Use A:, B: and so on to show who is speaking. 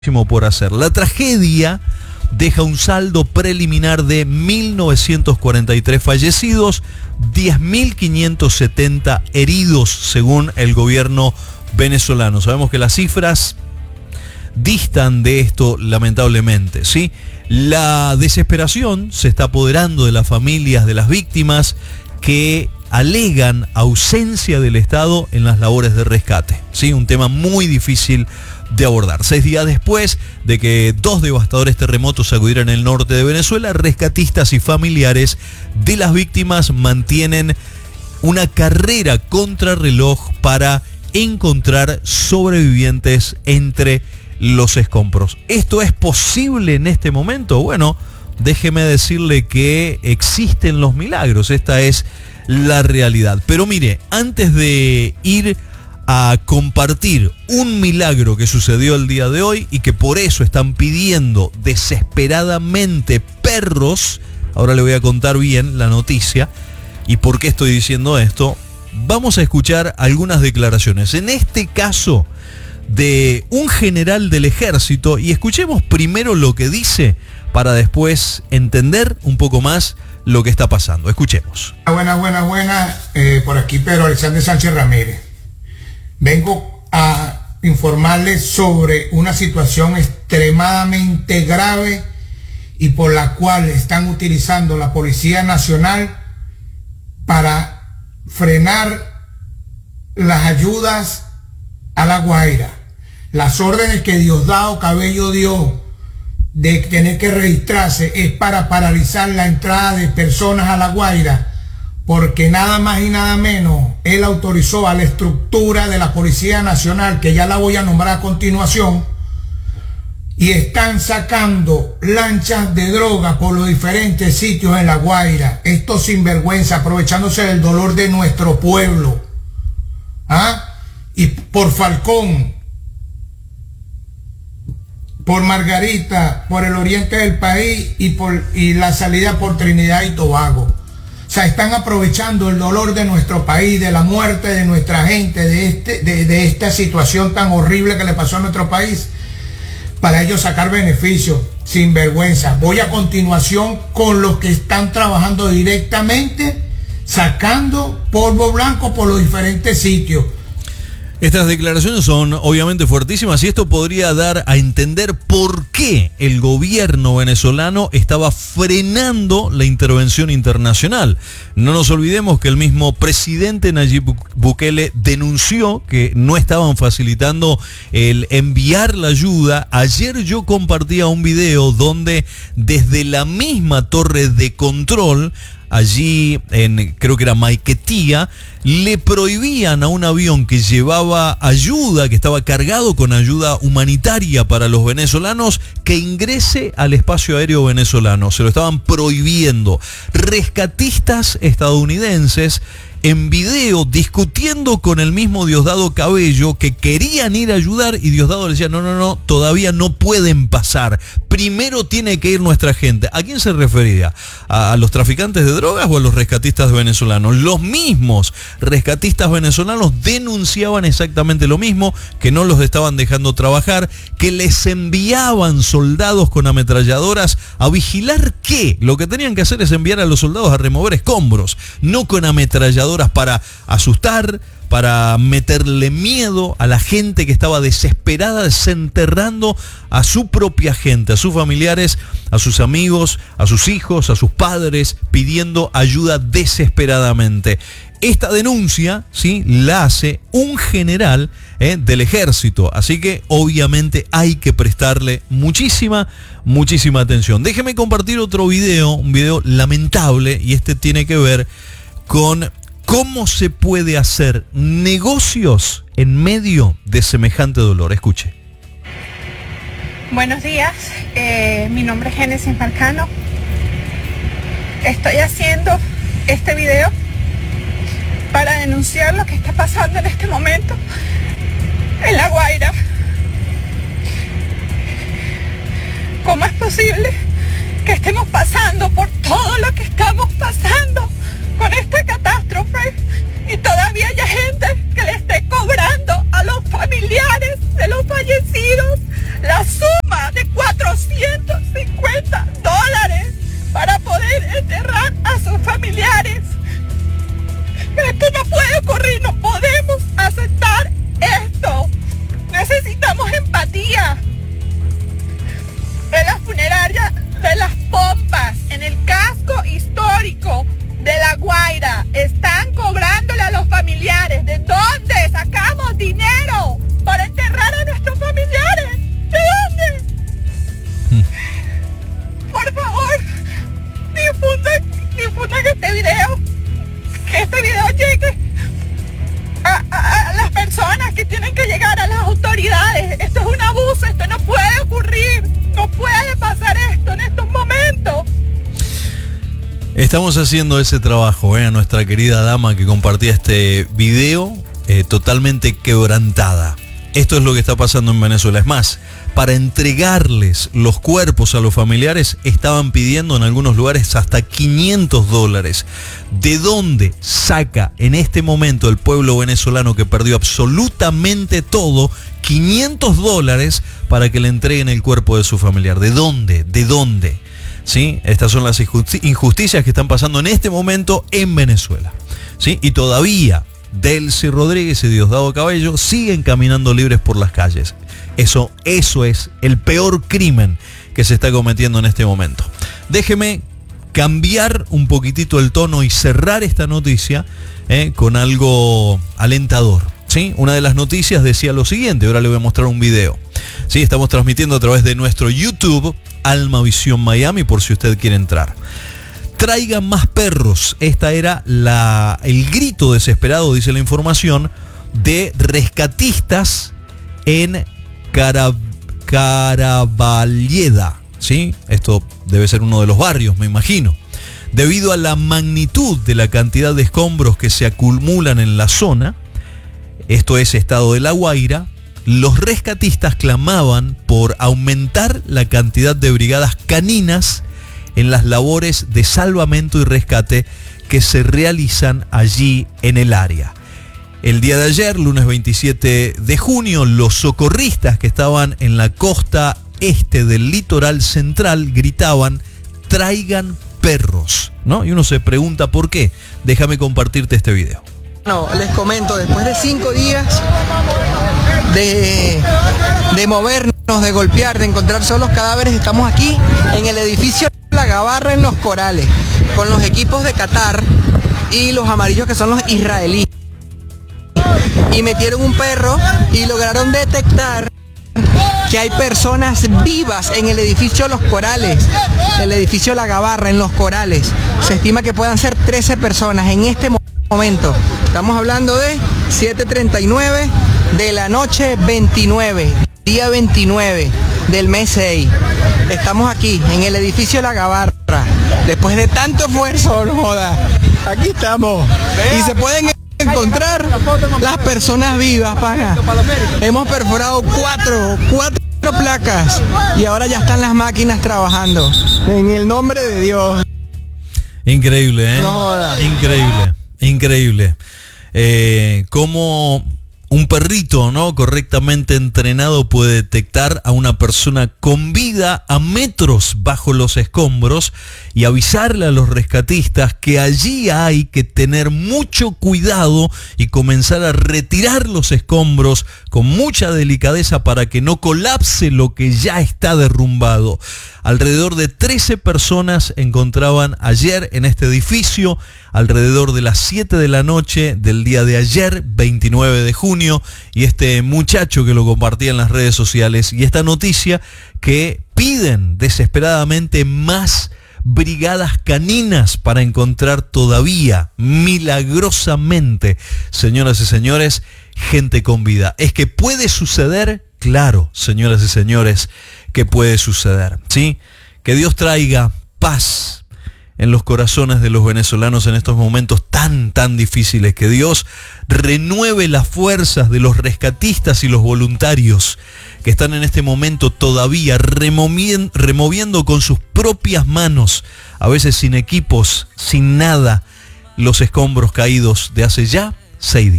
A: por hacer. La tragedia deja un saldo preliminar de 1.943 fallecidos, 10.570 heridos, según el gobierno venezolano. Sabemos que las cifras distan de esto, lamentablemente, ¿sí? La desesperación se está apoderando de las familias de las víctimas que alegan ausencia del Estado en las labores de rescate, ¿sí? Un tema muy difícil de abordar. 6 días después de que 2 devastadores terremotos sacudieran el norte de Venezuela, rescatistas y familiares de las víctimas mantienen una carrera contrarreloj para encontrar sobrevivientes entre los escombros. ¿Esto es posible en este momento? Bueno, déjeme decirle que existen los milagros. Esta es la realidad. Pero mire, antes de ir a compartir un milagro que sucedió el día de hoy y que por eso están pidiendo desesperadamente perros, ahora le voy a contar bien la noticia y por qué estoy diciendo esto, vamos a escuchar algunas declaraciones, en este caso de un general del ejército, y escuchemos primero lo que dice para después entender un poco más lo que está pasando. Escuchemos.
B: Buenas, por aquí Pedro Alexander Sánchez Ramírez. Vengo a informarles sobre una situación extremadamente grave y por la cual están utilizando la Policía Nacional para frenar las ayudas a La Guaira. Las órdenes que Diosdado Cabello dio de tener que registrarse es para paralizar la entrada de personas a La Guaira, porque nada más y nada menos él autorizó a la estructura de la Policía Nacional, que ya la voy a nombrar a continuación, y están sacando lanchas de droga por los diferentes sitios en La Guaira. Estos sinvergüenza, aprovechándose del dolor de nuestro pueblo. Y por Falcón, por Margarita, por el oriente del país y la salida por Trinidad y Tobago. O sea, están aprovechando el dolor de nuestro país, de la muerte de nuestra gente, de esta situación tan horrible que le pasó a nuestro país, para ellos sacar beneficios, sin vergüenza. Voy a continuación con los que están trabajando directamente, sacando polvo blanco por los diferentes sitios.
A: Estas declaraciones son obviamente fuertísimas y esto podría dar a entender por qué el gobierno venezolano estaba frenando la intervención internacional. No nos olvidemos que el mismo presidente Nayib Bukele denunció que no estaban facilitando el enviar la ayuda. Ayer yo compartía un video donde desde la misma torre de control, allí en, creo que era Maiquetía, le prohibían a un avión que llevaba ayuda, que estaba cargado con ayuda humanitaria para los venezolanos, que ingrese al espacio aéreo venezolano. Se lo estaban prohibiendo. Rescatistas estadounidenses en video discutiendo con el mismo Diosdado Cabello, que querían ir a ayudar, y Diosdado le decía, no, todavía no pueden pasar. Primero tiene que ir nuestra gente. ¿A quién se refería? ¿A los traficantes de drogas o a los rescatistas venezolanos? Los mismos rescatistas venezolanos denunciaban exactamente lo mismo, que no los estaban dejando trabajar, que les enviaban soldados con ametralladoras a vigilar qué. Lo que tenían que hacer es enviar a los soldados a remover escombros, no con ametralladoras para asustar, para meterle miedo a la gente que estaba desesperada, desenterrando a su propia gente, a sus familiares, a sus amigos, a sus hijos, a sus padres, pidiendo ayuda desesperadamente. Esta denuncia, ¿sí?, la hace un general del ejército, así que obviamente hay que prestarle muchísima atención. Déjeme compartir otro video, un video lamentable, y este tiene que ver con cómo se puede hacer negocios en medio de semejante dolor. Escuche.
C: Buenos días, mi nombre es Génesis Marcano. Estoy haciendo este video para denunciar lo que está pasando en este momento en La Guaira. ¿Cómo es posible que estemos pasando por todo lo que estamos pasando con esta catástrofe y todavía haya gente que le esté cobrando a los familiares de los fallecidos la suma de $450 para poder enterrar a sus familiares. Esto no puede ocurrir, no podemos aceptar esto. Necesitamos empatía. En la funeraria de Las Pompas, en el casco histórico de La Guaira, están cobrándole a los familiares. ¿De dónde sacamos dinero para enterrar a nuestros familiares? ¿De dónde? Por favor, difundan este video. Que este video llegue a las personas que tienen que llegar, a las autoridades. Esto es un abuso, esto no puede ocurrir. No puede pasar esto en estos momentos.
A: Estamos haciendo ese trabajo, a nuestra querida dama que compartía este video, totalmente quebrantada. Esto es lo que está pasando en Venezuela. Es más, para entregarles los cuerpos a los familiares estaban pidiendo en algunos lugares hasta $500. ¿De dónde saca en este momento el pueblo venezolano, que perdió absolutamente todo, $500 para que le entreguen el cuerpo de su familiar? ¿De dónde? ¿De dónde? ¿Sí? Estas son las injusticias que están pasando en este momento en Venezuela. ¿Sí? Y todavía Delcy Rodríguez y Diosdado Cabello siguen caminando libres por las calles. Eso es el peor crimen que se está cometiendo en este momento. Déjeme cambiar un poquitito el tono y cerrar esta noticia con algo alentador. ¿Sí? Una de las noticias decía lo siguiente, ahora le voy a mostrar un video. ¿Sí? Estamos transmitiendo a través de nuestro YouTube, Almavisión Miami, por si usted quiere entrar. Traigan más perros. Esta era el grito desesperado, dice la información, de rescatistas en Caravalleda. ¿Sí? Esto debe ser uno de los barrios, me imagino. Debido a la magnitud de la cantidad de escombros que se acumulan en la zona, esto es estado de La Guaira, los rescatistas clamaban por aumentar la cantidad de brigadas caninas en las labores de salvamento y rescate que se realizan allí en el área. El día de ayer, lunes 27 de junio, los socorristas que estaban en la costa este del litoral central gritaban: traigan perros, ¿no? Y uno se pregunta por qué. Déjame compartirte este video.
D: No, les comento, después de 5 días de movernos, de golpear, de encontrar solos cadáveres, estamos aquí en el edificio La Gabarra en Los Corales, con los equipos de Qatar y los amarillos que son los israelíes. Y metieron un perro y lograron detectar que hay personas vivas en el edificio Los Corales, el edificio La Gabarra en Los Corales. Se estima que puedan ser 13 personas en este momento. Estamos hablando de 7:39 de la noche 29, día 29 del mes 6. Estamos aquí en el edificio La Gabarra. Después de tanto esfuerzo, no joda, aquí estamos. Y se pueden encontrar las personas vivas, pana. Hemos perforado cuatro placas y ahora ya están las máquinas trabajando. En el nombre de Dios.
A: Increíble, ¿eh?
D: No joda.
A: Increíble. Como un perrito, ¿no?, correctamente entrenado puede detectar a una persona con vida a metros bajo los escombros y avisarle a los rescatistas que allí hay que tener mucho cuidado y comenzar a retirar los escombros con mucha delicadeza para que no colapse lo que ya está derrumbado. Alrededor de 13 personas encontraban ayer en este edificio, alrededor de las 7 de la noche del día de ayer, 29 de junio, y este muchacho que lo compartía en las redes sociales, y esta noticia que piden desesperadamente más brigadas caninas para encontrar todavía, milagrosamente, señoras y señores, gente con vida. ¿Es que puede suceder? Claro, señoras y señores, que puede suceder, ¿sí? Que Dios traiga paz en los corazones de los venezolanos en estos momentos tan difíciles, que Dios renueve las fuerzas de los rescatistas y los voluntarios que están en este momento todavía removiendo con sus propias manos, a veces sin equipos, sin nada, los escombros caídos de hace ya 6 días.